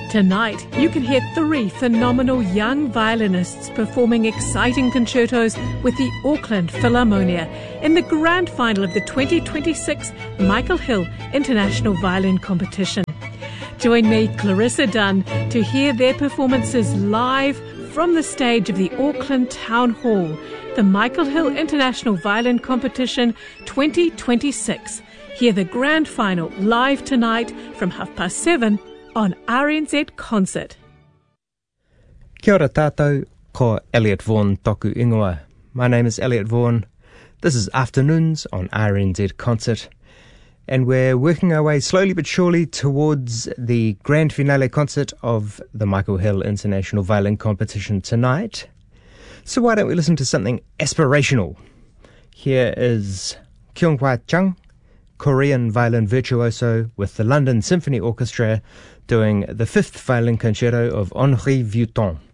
Tonight, you can hear 3 phenomenal young violinists performing exciting concertos with the Auckland Philharmonia in the grand final of the 2026 Michael Hill International Violin Competition. Join me, Clarissa Dunn, to hear their performances live from the stage of the Auckland Town Hall, the Michael Hill International Violin Competition 2026. Hear the grand final live tonight from 7:30 on RNZ Concert. Kia ora tātou, ko Elliot Vaughan toku ingoa. My name is Elliot Vaughan. This is Afternoons on RNZ Concert, and we're working our way slowly but surely towards the grand finale concert of the Michael Hill International Violin Competition tonight. So why don't we listen to something aspirational? Here is Kyung-Hwa Chung, Korean violin virtuoso with the London Symphony Orchestra, doing the 5th violin concerto of Henri Vieuxtemps.